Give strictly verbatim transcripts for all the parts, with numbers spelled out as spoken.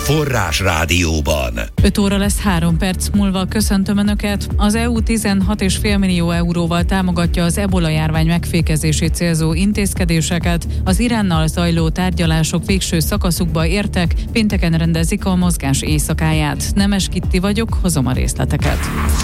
Forrás Rádióban. öt óra lesz három perc múlva. Köszöntöm Önöket. Az é u tizenhat egész öt millió euróval támogatja az ebola járvány megfékezését célzó intézkedéseket. Az Iránnal zajló tárgyalások végső szakaszukba értek, pénteken rendezik a mozgás éjszakáját. Nemes Kitti vagyok, hozom a részleteket.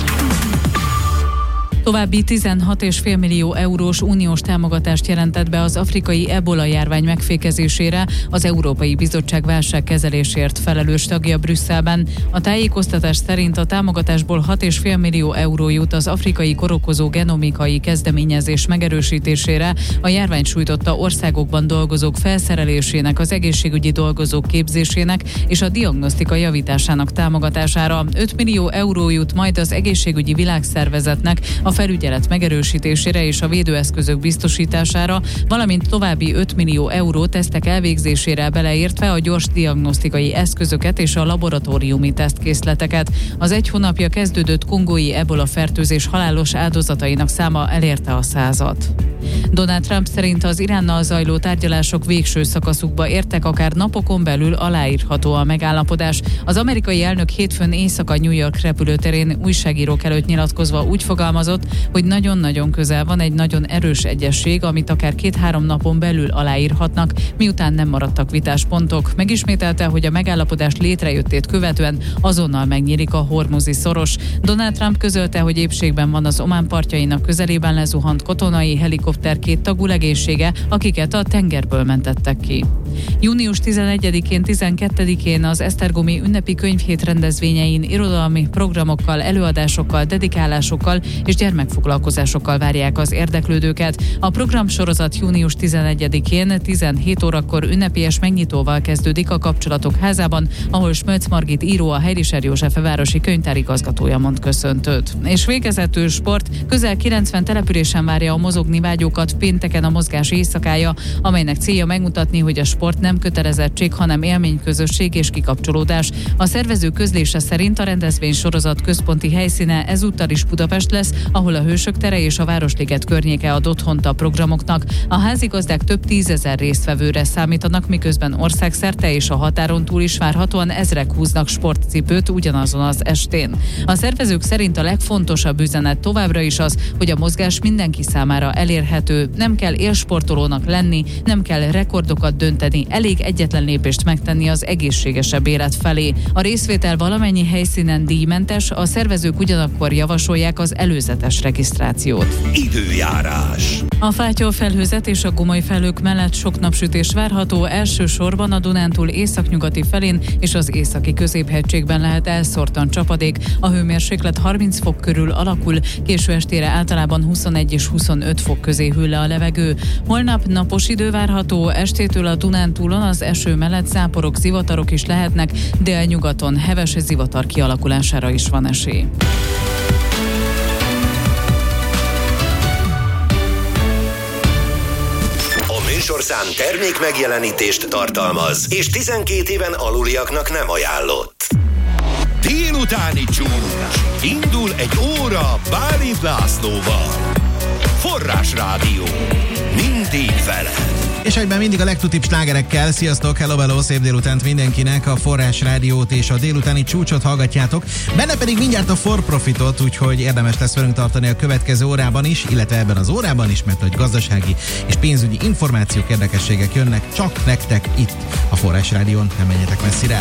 További tizenhat egész öt millió eurós uniós támogatást jelentett be az afrikai ebola járvány megfékezésére az Európai Bizottság válságkezelésért felelős tagja Brüsszelben. A tájékoztatás szerint a támogatásból hat egész öt millió euró jut az afrikai korokozó genomikai kezdeményezés megerősítésére, a járvány sújtotta országokban dolgozók felszerelésének, az egészségügyi dolgozók képzésének és a diagnosztika javításának támogatására. öt millió euró jut majd az egészségügyi világszervezetnek a felügyelet megerősítésére és a védőeszközök biztosítására, valamint további öt millió euró tesztek elvégzésére, beleértve a gyors diagnosztikai eszközöket és a laboratóriumi tesztkészleteket. Az egy hónapja kezdődött kongói ebola fertőzés halálos áldozatainak száma elérte a százat. Donald Trump szerint az Iránnal zajló tárgyalások végső szakaszukba értek, akár napokon belül aláírható a megállapodás. Az amerikai elnök hétfőn éjszaka New York repülőterén újságírók előtt nyilatkozva úgy fogalmazott, hogy nagyon-nagyon közel van egy nagyon erős egyezség, amit akár két-három napon belül aláírhatnak, miután nem maradtak vitáspontok. Megismételte, hogy a megállapodás létrejöttét követően azonnal megnyílik a hormuzi szoros. Donald Trump közölte, hogy épségben van az Omán partjainak közelében lezuhant katonai helikopter két tagú legénysége, akiket a tengerből mentettek ki. június tizenegyedikén, tizenkettedikén az Esztergomi ünnepi könyvhét rendezvényein irodalmi programokkal, előadásokkal, dedikálásokkal és gyermekfoglalkozásokkal várják az érdeklődőket. A programsorozat június tizenegyedikén tizenhét órakor ünnepélyes megnyitóval kezdődik a Kapcsolatok Házában, ahol Smölc Margit író, a Heirischer József városi könyvtár igazgatója mond köszöntőt. És végezetül sport, közel kilencven településen várja a mozogni vágyókat pénteken a mozgás éjszakája, amelynek célja megmutatni, hogy a sport nem kötelezettség, hanem élményközösség és kikapcsolódás. A szervező közlése szerint a rendezvény sorozat központi helyszíne ezúttal is Budapest lesz, ahol a Hősök tere és a Városliget környéke ad otthont a programoknak. A házigazdák több tízezer résztvevőre számítanak, miközben országszerte és a határon túl is várhatóan ezrek húznak sportcipőt ugyanazon az estén. A szervezők szerint a legfontosabb üzenet továbbra is az, hogy a mozgás mindenki számára elérhető, nem kell élsportolónak lenni, nem kell rekordokat dönteni, elég egyetlen lépést megtenni az egészségesebb élet felé. A részvétel valamennyi helyszínen díjmentes, a szervezők ugyanakkor javasolják az előzetes regisztrációt. Időjárás. A fátyol felhőzet és a gomoly felhők mellett sok napsütés várható, elsősorban a Dunántúl északnyugati felén és az északi középhegységben lehet elszórtan csapadék. A hőmérséklet harminc fok körül alakul, késő estére általában huszonegy és huszonöt fok közé hűl le a levegő. Holnap napos idő várható, estétől a Dunántúlon az eső mellett záporok, zivatarok is lehetnek, délnyugaton heves zivatar kialakulására is van esély. Műsorszám termék megjelenítést tartalmaz, és tizenkét éven aluliaknak nem ajánlott. Délutáni csúcs. Indul egy óra Bálint Lászlóval. Forrás Rádió. Mindig veled. És egyben mindig a legtutibb slágerekkel. Sziasztok, hello, hello, szép délutánt mindenkinek. A Forrás Rádiót és a délutáni csúcsot hallgatjátok. Benne pedig mindjárt a For Profitot, úgyhogy érdemes lesz velünk tartani a következő órában is, illetve ebben az órában is, mert hogy gazdasági és pénzügyi információk, érdekességek jönnek csak nektek itt a Forrás Rádión. Nem menjetek messzire.